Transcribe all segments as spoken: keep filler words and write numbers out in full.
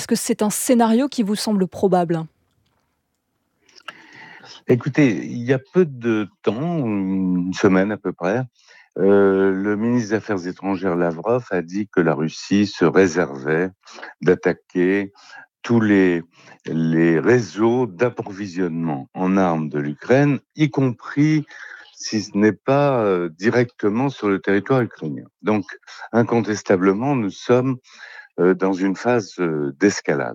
que c'est un scénario qui vous semble probable ? Écoutez, il y a peu de temps, une semaine à peu près, euh, le ministre des Affaires étrangères Lavrov a dit que la Russie se réservait d'attaquer tous les, les réseaux d'approvisionnement en armes de l'Ukraine, y compris si ce n'est pas euh, directement sur le territoire ukrainien. Donc, incontestablement, nous sommes euh, dans une phase euh, d'escalade.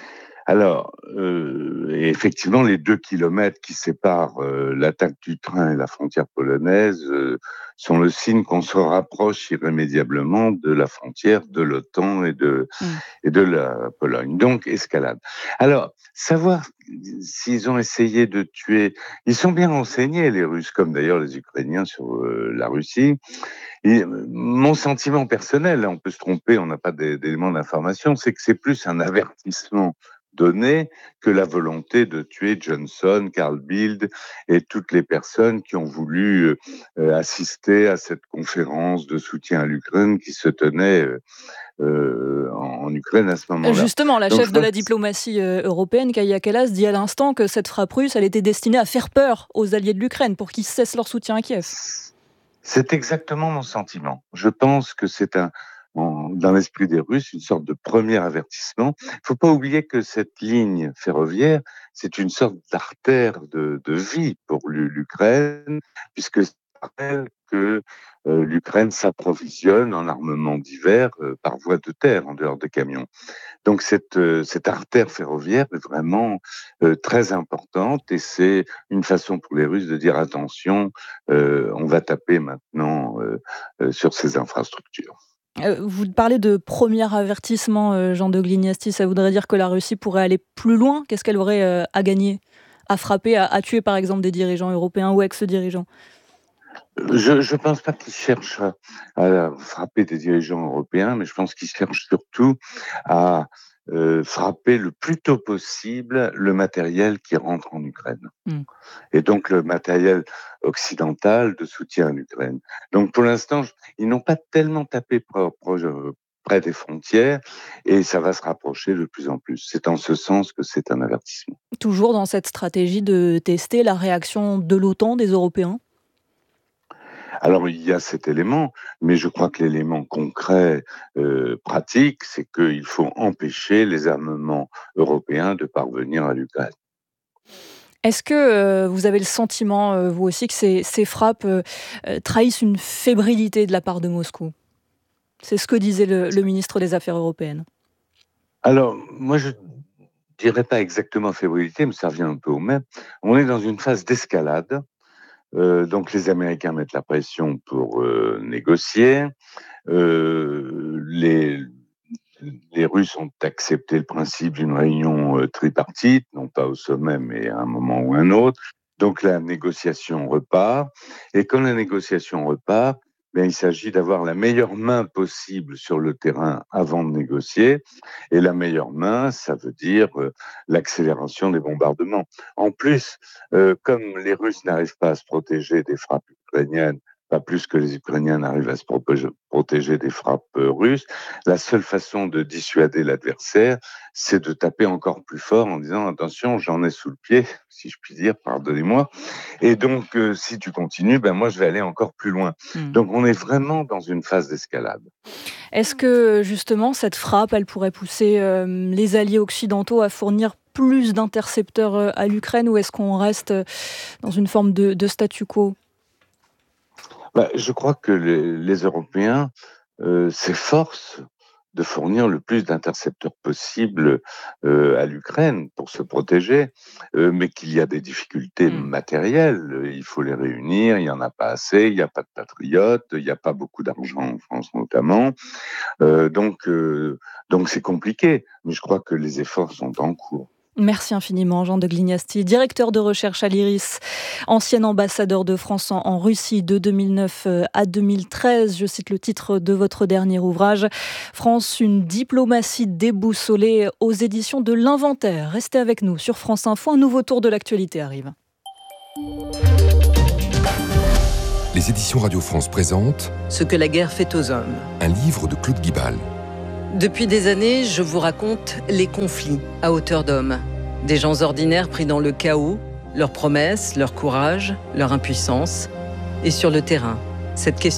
Alors, euh, et effectivement, les deux kilomètres qui séparent euh, l'attaque du train et la frontière polonaise euh, sont le signe qu'on se rapproche irrémédiablement de la frontière de l'OTAN et de, Mmh. et de la Pologne. Donc, escalade. Alors, savoir s'ils ont essayé de tuer... Ils sont bien renseignés, les Russes, comme d'ailleurs les Ukrainiens sur euh, la Russie. Et euh, mon sentiment personnel, on peut se tromper, on n'a pas d'éléments d'information, c'est que c'est plus un avertissement donné que la volonté de tuer Johnson, Carl Bildt et toutes les personnes qui ont voulu euh, assister à cette conférence de soutien à l'Ukraine qui se tenait euh, euh, en, en Ukraine à ce moment-là. Justement, la Donc, chef je de la pense- diplomatie euh, européenne, Kaja Kallas, dit à l'instant que cette frappe russe, elle était destinée à faire peur aux alliés de l'Ukraine pour qu'ils cessent leur soutien à Kiev. C'est exactement mon sentiment. Je pense que c'est un, en- dans l'esprit des Russes, une sorte de premier avertissement. Il ne faut pas oublier que cette ligne ferroviaire, c'est une sorte d'artère de, de vie pour l'U- l'Ukraine, puisque ça rappelle que euh, l'Ukraine s'approvisionne en armements divers euh, par voie de terre, en dehors des camions. Donc cette, euh, cette artère ferroviaire est vraiment euh, très importante et c'est une façon pour les Russes de dire attention, euh, on va taper maintenant euh, euh, sur ces infrastructures. Euh, vous parlez de premier avertissement, euh, Jean de Glignasti, ça voudrait dire que la Russie pourrait aller plus loin ? Qu'est-ce qu'elle aurait euh, à gagner ? À frapper, à, à tuer par exemple des dirigeants européens ou ex-dirigeants ? Je ne pense pas qu'ils cherchent à, à frapper des dirigeants européens, mais je pense qu'ils cherchent surtout à euh, frapper le plus tôt possible le matériel qui rentre en Ukraine. Hmm. Et donc le matériel occidental de soutien à l'Ukraine. Donc pour l'instant, je- ils n'ont pas tellement tapé pro- pro- euh, près des frontières et ça va se rapprocher de plus en plus. C'est en ce sens que c'est un avertissement. Toujours dans cette stratégie de tester la réaction de l'OTAN, des Européens ? Alors il y a cet élément, mais je crois que l'élément concret, euh, pratique, c'est qu'il faut empêcher les armements européens de parvenir à l'Ukraine. Est-ce que euh, vous avez le sentiment, euh, vous aussi, que ces, ces frappes euh, euh, trahissent une fébrilité de la part de Moscou ? C'est ce que disait le, le ministre des Affaires européennes. Alors moi je dirais pas exactement fébrilité, mais ça revient un peu au même. On est dans une phase d'escalade. Euh, donc les Américains mettent la pression pour euh, négocier. Euh, les, les Russes ont accepté le principe d'une réunion euh, tripartite, non pas au sommet, mais à un moment ou un autre. Donc la négociation repart. Et quand la négociation repart, ben, il s'agit d'avoir la meilleure main possible sur le terrain avant de négocier. Et la meilleure main, ça veut dire euh, l'accélération des bombardements. En plus, euh, comme les Russes n'arrivent pas à se protéger des frappes ukrainiennes, pas plus que les Ukrainiens n'arrivent à se protéger des frappes euh, russes, la seule façon de dissuader l'adversaire, c'est de taper encore plus fort en disant attention, j'en ai sous le pied, si je puis dire, pardonnez-moi. Et donc, euh, si tu continues, ben moi, je vais aller encore plus loin. Hmm. Donc, on est vraiment dans une phase d'escalade. Est-ce que justement cette frappe, elle pourrait pousser euh, les alliés occidentaux à fournir plus d'intercepteurs euh, à l'Ukraine, ou est-ce qu'on reste dans une forme de, de statu quo ? Ben, je crois que les, les Européens euh, s'efforcent de fournir le plus d'intercepteurs possible euh, à l'Ukraine pour se protéger, euh, mais qu'il y a des difficultés Hmm. matérielles, il faut les réunir, il n'y en a pas assez, il n'y a pas de patriotes, il n'y a pas beaucoup d'argent en France notamment, euh, donc euh, donc c'est compliqué, mais je crois que les efforts sont en cours. Merci infiniment, Jean de Glignasti, directeur de recherche à l'IRIS, ancien ambassadeur de France en, en Russie de deux mille neuf à deux mille treize. Je cite le titre de votre dernier ouvrage, France, une diplomatie déboussolée, aux éditions de l'Inventaire. Restez avec nous sur France Info, un nouveau tour de l'actualité arrive. Les éditions Radio France présentent Ce que la guerre fait aux hommes. un livre de Claude Guibal. Depuis des années, je vous raconte les conflits à hauteur d'homme. Des gens ordinaires pris dans le chaos, leurs promesses, leur courage, leur impuissance. Et sur le terrain, cette question